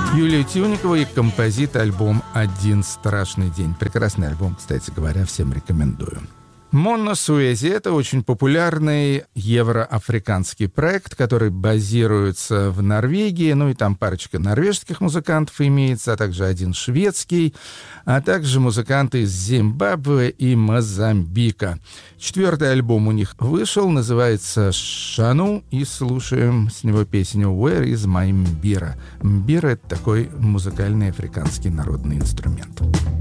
Юлия Тюникова и композит-альбом «Один страшный день». Прекрасный альбом, кстати говоря, всем рекомендую. Монно Суэзи — это очень популярный евроафриканский проект, который базируется в Норвегии, ну и там парочка норвежских музыкантов имеется, а также один шведский, а также музыканты из Зимбабве и Мозамбика. 4-й альбом у них вышел, называется «Шану», и слушаем с него песню «Where is my mbira?». Мбира — это такой музыкальный африканский народный инструмент.